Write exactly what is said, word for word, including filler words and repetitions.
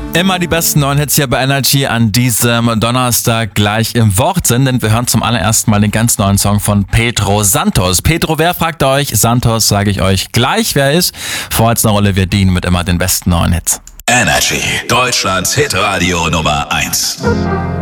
Immer die besten neuen Hits hier bei Energy an diesem Donnerstag gleich im Wortsinn, denn wir hören zum allerersten Mal den ganz neuen Song von Pedro Santos. Pedro, wer fragt euch? Santos sage ich euch gleich, wer er ist. Vorher jetzt noch Olivier Dean mit immer den besten neuen Hits. Energy, Deutschlands Hitradio Nummer eins.